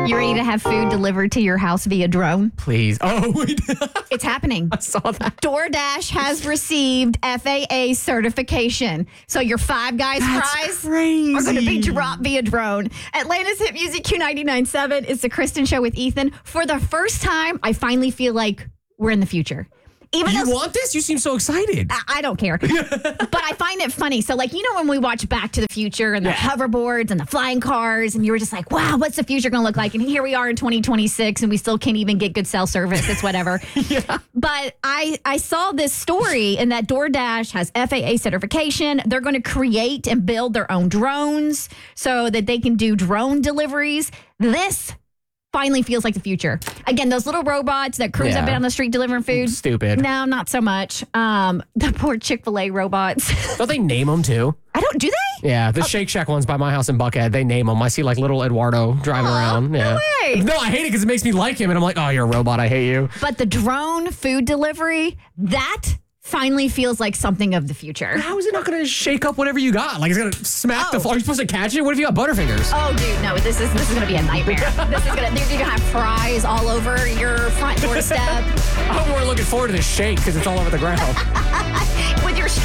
You ready to have food delivered to your house via drone? Please. Oh, wait. It's happening. I saw that. DoorDash has received FAA certification. So your Five Guys fries crazy. are going to be dropped via drone. Atlanta's Hit Music Q99.7 is the Kristen Show with Ethan. For the first time, I finally feel like we're in the future. Even You though want this? You seem so excited. I don't care. But I find it funny. So, like, you know, when we watch Back to the Future and the hoverboards and the flying cars, and you were just like, wow, what's the future going to look like? And here we are in 2026, and we still can't even get good cell service. It's whatever. But I saw this story, and that DoorDash has FAA certification. They're going to create and build their own drones so that they can do drone deliveries. This finally feels like the future. Again, those little robots that cruise up and down the street delivering food. Stupid. No, not so much. The poor Chick-fil-A robots. Don't they name them too? Do they? Yeah, the Shake Shack ones by my house in Buckhead, they name them. I see like little Eduardo driving around. Yeah. No way. No, I hate it because it makes me like him, and I'm like, oh, you're a robot. I hate you. But the drone food delivery, that finally feels like something of the future. How is it not going to shake up whatever you got? Like, it's going to smack the floor. Are you supposed to catch it? What if you got Butterfingers? Oh, dude, no, this is going to be a nightmare. You're going to have fries all over your front doorstep. I'm more looking forward to this shake because it's all over the ground. With your